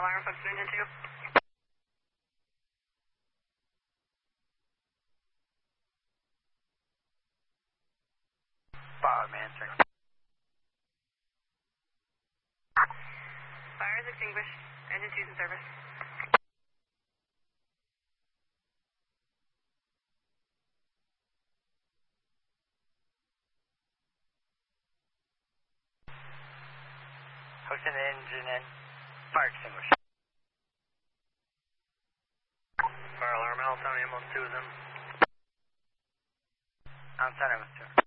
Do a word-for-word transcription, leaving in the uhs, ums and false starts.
alarm, folks, engine two. Bob, answering. Fire is extinguished. Engine two's in service. Hooking the engine in. Fire extinguished. Fire alarm, Allentown ambulance two is in. On center, Mister